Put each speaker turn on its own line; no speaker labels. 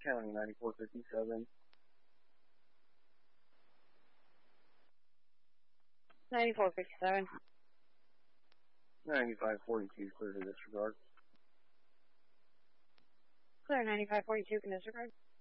County 9457.
9457.
9542, clear to disregard.
Clear 9542, can disregard.